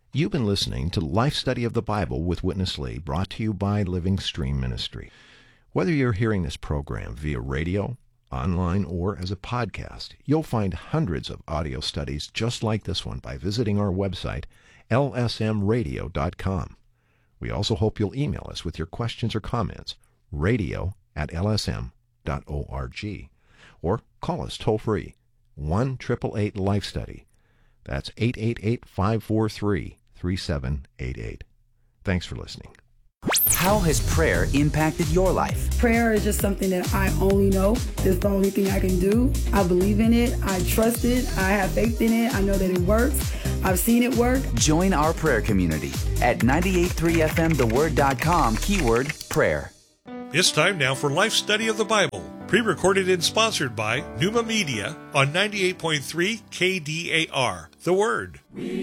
You've been listening to Life Study of the Bible with Witness Lee, brought to you by Living Stream Ministry. Whether you're hearing this program via radio, online, or as a podcast, you'll find hundreds of audio studies just like this one by visiting our website, lsmradio.com. We also hope you'll email us with your questions or comments, radio@lsm.org, or call us toll-free, 1-888-LIFE-STUDY. That's 888-543-3788. Thanks for listening. How has prayer impacted your life? Prayer is just something that I only know. It's the only thing I can do. I believe in it. I trust it. I have faith in it. I know that it works. I've seen it work. Join our prayer community at 983fmtheword.com, keyword prayer. It's time now for Life Study of the Bible, pre-recorded and sponsored by Pneuma Media on 98.3 KDAR, The Word.